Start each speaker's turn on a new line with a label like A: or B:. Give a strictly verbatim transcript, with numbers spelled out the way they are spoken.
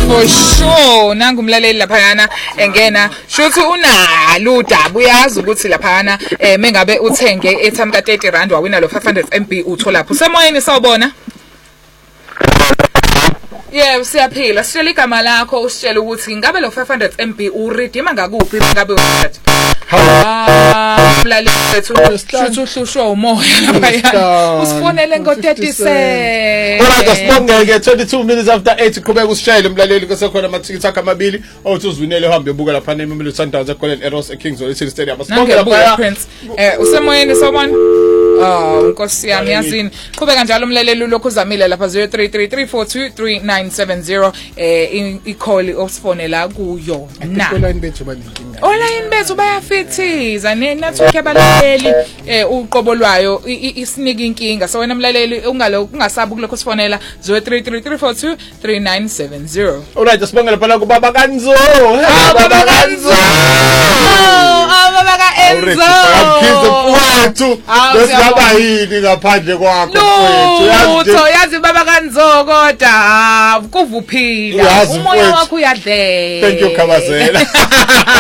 A: for sure nangu umlaleli lapha yana engena shothi unalo udaba uyazi ukuthi lapha yana eh mengabe uthenge airtime ka thirty rand wawina lo five hundred M B uthola lapho semoyeni sawubona. Yeah, siyaphila. Sitshela igama lakho usitshela ukuthi ngabe lo five hundred M B uredeema ngakuphi ngabe uyathi. Ah, mlaleli wethu shothi uhlushwa umoya lapha. Usifonele ngo thirty-seven.
B: Ora sibongeke twenty-two minutes after eight qhubeka usishayele mlaleli kusekhona amathikithi akho amabili othi uzwinele uhambe ubuka lapha neMameli Sundowns eGolden Arrows eKingsway City Stadium.
A: Sibonge lapha Prince. Eh usemoyeni sawubona. Ah, Nkosi yami yazini. Qhubeka njalo umlaleli lokhu uzamile lapha zero three three three four two three nine seven zero eh i-call osifonela kuyo. Na.
B: Online bethu baninkinga.
A: Online bethu bayafithiza nenetwork yabalaleli eh uqobo lwayo isinika inkinga. So wena mlaleli ungalo kungasabi kulokho sifonela zero three three three four two three nine seven zero.
B: Alright, sibonge lapha kubaba Kanzo.
A: Baba Kanzo. Ah baba ka Enzo.
B: Akhize kwethu. Besingaba yini ngaphandle kwakho
A: mfowethu. Utho yazi baba Kanzo kodwa kuvuphila. Umoya wakho uyadlela.
B: Thank you Khabazela.